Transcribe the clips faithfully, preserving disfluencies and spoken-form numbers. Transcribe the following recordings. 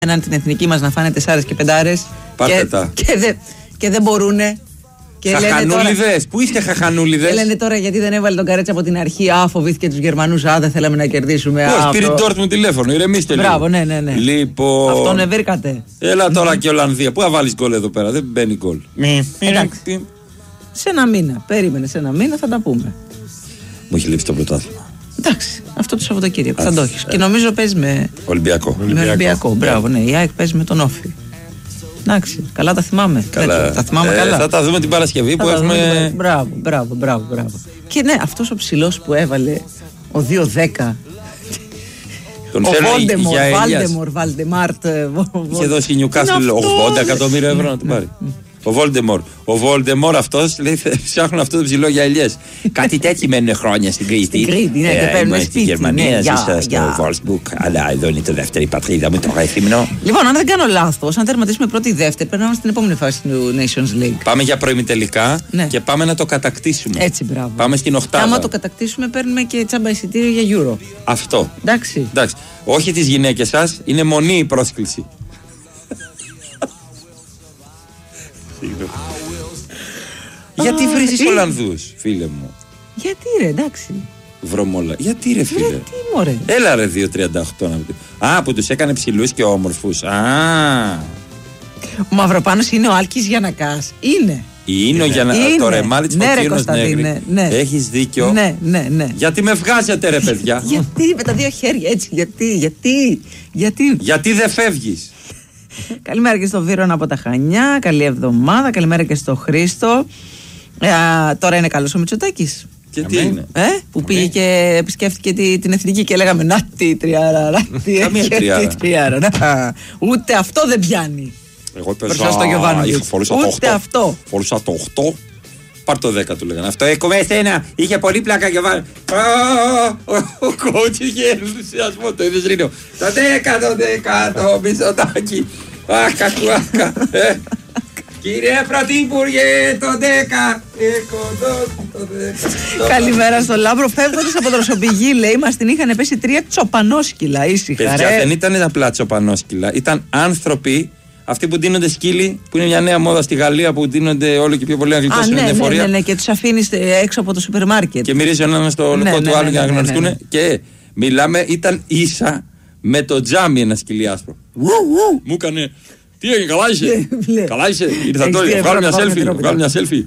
έναν την εθνική μας να φάνε τεσσάρες και πεντάρες. Πάρτε και, τα. Και, δε, και δεν μπορούνε. Χαχανούλιδες, πού είστε χαχανούλιδες? Και λένε τώρα γιατί δεν έβαλε τον Καρέτσα από την αρχή. Α, φοβήθηκε τους Γερμανούς. Α, δεν θέλαμε να κερδίσουμε. Πώς, πήρε Ντόρτμουντ τηλέφωνο, ηρεμήστε λίγο. Μπράβο, ναι, ναι, ναι. Λοιπόν. Αυτόν ευήρκατε. Έλα τώρα και Ολλανδία. Πού θα βάλεις γκολ εδώ πέρα, δεν μπαίνει γκολ. Εντάξει. Σε ένα μήνα. Περίμενε, σε ένα μήνα θα τα πούμε. Μου έχει λείψει το πρωτάθλημα. Εντάξει, αυτό το Σαββατοκύριακο θα το έχεις. Και νομίζω παίζει με Ολυμπιακό. Με Ολυμπιακό. Μπράβο, ναι. Η ΑΕΚ παίζει με τον Όφη. Εντάξει, καλά τα θυμάμαι. Καλά. Τα θυμάμαι ε, καλά. Θα τα δούμε την Παρασκευή θα που έχουμε. Δούμε... Μπράβο, μπράβο, μπράβο, μπράβο. Και ναι, αυτός ο ψηλός που έβαλε ο δύο δέκα. Τον ο Βόλντεμορ, Βάλντεμορ, Βάλντεμάρτ. Είχε δώσει η Νιουκάστλ ογδόντα εκατομμύρια ευρώ να την πάρει. Ο Βόλντεμορ. Ο Βόλντεμορ αυτός λέει: ψάχνουν αυτό το ψηλό για ελιές. Κάτι τέτοιοι μένουν χρόνια στην Κρήτη. Στην Κρήτη, ναι, και παίρνουν σπίτι. Στη Γερμανία, ζήσα στο Βόλσμπουργκ, αλλά εδώ είναι το δεύτερη πατρίδα μου, το Ρέθυμνο. Λοιπόν, αν δεν κάνω λάθος, αν τερματίσουμε πρώτη-δεύτερη, περνάμε στην επόμενη φάση του Nations League. Πάμε για προημιτελικά και πάμε να το κατακτήσουμε. Έτσι, μπράβο. Πάμε στην οκτάδα. Άμα το κατακτήσουμε, παίρνουμε και τσάμπα εισιτήριο για Euro. Αυτό. Εντάξει. Εντάξει. Όχι τις γυναίκες σας, είναι μονή η πρόσκληση. Γιατί βρίζεις Ολλανδούς, φίλε μου? Γιατί ρε, εντάξει. Βρωμόλα. Γιατί ρε, φίλε? Γιατί μωρέ. Έλα ρε, δύο τριάντα οκτώ να πει. Α, που τους έκανε ψηλούς και όμορφους. Α. Ο Μαυροπάνος είναι ο Άλκης Γιαννακάς. Είναι. Είναι ο Γιαννακάς. Το ρεμάλι της Φωτίνος Νέγρη. Έχεις δίκιο. Ναι, ναι, ναι. Γιατί με βγάζετε ρε παιδιά? Γιατί με τα δύο χέρια έτσι, γιατί, γιατί, γιατί. Γιατί δεν φεύγεις? Καλημέρα και στο Βίρονα από τα Χανιά. Καλή εβδομάδα. Καλημέρα και στο Χρήστο. Ε, τώρα είναι καλός ο Μητσοτάκης. Και τι είναι? Ε, που πήγε και επισκέφτηκε τη, την εθνική και λέγαμε να τι τριάρα, να τι τριάρα. Ούτε αυτό δεν πιάνει. Εγώ πέσα στο Γιωβάνοβιτς. Ούτε αυτό. Φορούσα το οκτώ. Πάρ' το δέκα του λέγανε. Αυτό έκομε εσένα. Είχε πολύ πλάκα Γιωβάνοβιτς. Ο κόουτς είχε ενθουσιασμό. Το είδες Ρήνο? Το δέκα, το δέκα, το Μητσοτάκη. Άκα του άκα. Κύριε Πρωθυπουργέ, το δέκα. Το δέκα. Καλημέρα στο Λάμπρο. Φεύγοντας από δροσοπηγή, λέει, μας την είχαν πέσει τρία τσοπανόσκυλα. Ήσυχα. Παιδιά, δεν ήταν απλά τσοπανόσκυλα. Ήταν άνθρωποι. Αυτοί που ντύνονται σκύλοι, που είναι μια νέα μόδα στη Γαλλία, που ντύνονται όλο και πιο πολύ να γλιτώσουν την εφορία. Ναι, ναι, ναι, και τους αφήνεις έξω από το σούπερ μάρκετ. Και μυρίζει ο ένας στο λουκό του άλλου για να γνωριστούν. Και μιλάμε, ήταν ίσα με το τζάμι ένα σκυλί άσπρο. Μου έκανε. Τι έγινε, καλά είσαι? Καλά είσαι? Ήρθα τώρα, βγάλω μια selfie. Βγάλω μια selfie.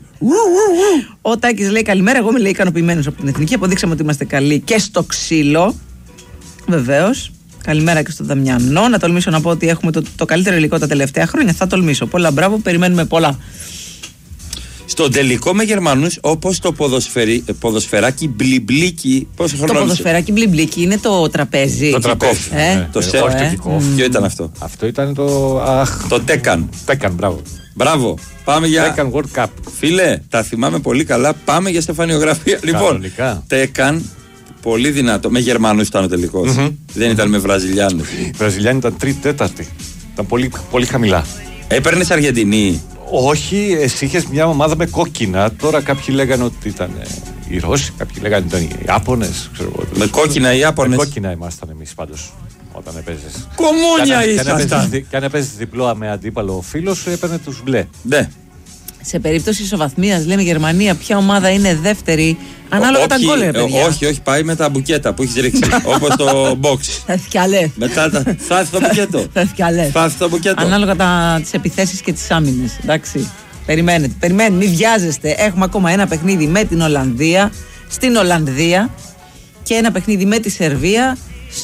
Ο Τάκης λέει καλημέρα. Εγώ είμαι λέει ικανοποιημένος από την εθνική. Αποδείξαμε ότι είμαστε καλοί και στο ξύλο. Βεβαίως. Καλημέρα και στο Δαμιανό. Να τολμήσω να πω ότι έχουμε το, το καλύτερο υλικό τα τελευταία χρόνια. Θα τολμήσω. Πολλά μπράβο, περιμένουμε πολλά. Στον τελικό με Γερμανούς, όπως το ποδοσφαιρι, ποδοσφαιράκι μπλιμπλίκι. Πόσο χρόνο? Το ποδοσφαιράκι μπλιμπλίκι είναι το τραπέζι. Το τραπέζι. Ε? Ναι, το σερ. Ποιο ήταν αυτό? Αυτό ήταν το. Αχ, το Τέκαν. Τέκαν, μπράβο. Μπράβο. Πάμε για. Τέκαν World Cup. Φίλε, τα θυμάμαι πολύ καλά. Πάμε για στεφανιογραφία. Λοιπόν, Τέκαν. Πολύ δυνατό. Με Γερμανούς ήταν ο τελικός. Mm-hmm. Δεν ήταν με Βραζιλιάνους. Οι Βραζιλιάνοι ήταν τρίτη-τέταρτη. Ήταν πολύ, πολύ χαμηλά. Έπαιρνες Αργεντινή? Όχι, εσύ είχες μια ομάδα με κόκκινα. Τώρα κάποιοι λέγανε ότι ήταν οι Ρώσοι, κάποιοι λέγανε ότι ήταν οι Ιάπωνες. Με κόκκινα οι Ιάπωνες. Με κόκκινα ήμασταν εμείς πάντως όταν έπαιζες. Κομμούνια ήσασταν. Και αν έπαιζες διπλό με αντίπαλο φίλο σου, έπαιρνε τους μπλε. Ναι. Σε περίπτωση ισοβαθμίας, λέμε Γερμανία, ποια ομάδα είναι δεύτερη? Ανάλογα τα γκολ, παιδιά. Όχι, όχι, πάει με τα μπουκέτα που έχει ρίξει. Όπως το box. Θα έρθει κι αλέ. Μετά θα έρθει το μπουκέτο. Θα έρθει κι αλέ. Θα έρθει το μπουκέτο. Ανάλογα τις επιθέσεις και τις άμυνες. Εντάξει. Περιμένετε, περιμένετε, μην βιάζεστε. Έχουμε ακόμα ένα παιχνίδι με την Ολλανδία, στην Ολλανδία, και ένα παιχνίδι με τη Σερβία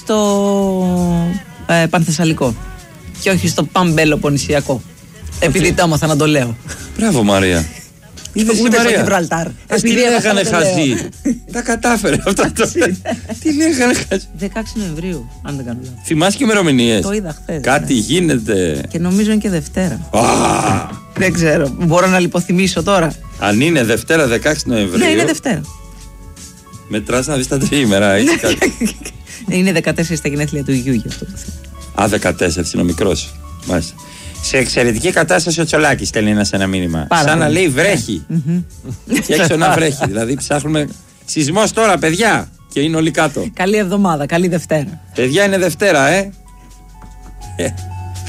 στο ε, Πανθεσσαλικό. Και όχι στο Παμπελοποννησιακό. Επειδή το έμαθα να το λέω. Μπράβο, Μαρία. Είδες η Μαρία. Γιβραλτάρ. Τι λέγανε χαζί. Τα κατάφερε αυτά. Τι λέγανε χαζί. δεκαέξι Νοεμβρίου, αν δεν κάνω λάθος. Θυμάσαι και ημερομηνίες? Το είδα χθες. Κάτι γίνεται. Και νομίζω είναι και Δευτέρα. Δεν ξέρω. Μπορώ να λιποθυμίσω τώρα. Αν είναι Δευτέρα δεκαέξι Νοεμβρίου. Ναι, είναι Δευτέρα. Μετράς να δεις τα τριήμερα. Είναι δεκατέσσερα τα γενέθλια του γιου, γι' αυτό το θέμα. Α, δεκατέσσερα είναι ο μικρός. Μάλιστα. Σε εξαιρετική κατάσταση ο Τσολάκης στέλνει ένα, ένα μήνυμα. Πάρα σαν πολύ. Να λέει βρέχει. Και έξω να βρέχει. Δηλαδή ψάχνουμε. Σεισμός τώρα, παιδιά. Και είναι όλοι κάτω. Καλή εβδομάδα, καλή Δευτέρα. Παιδιά, είναι Δευτέρα, ε.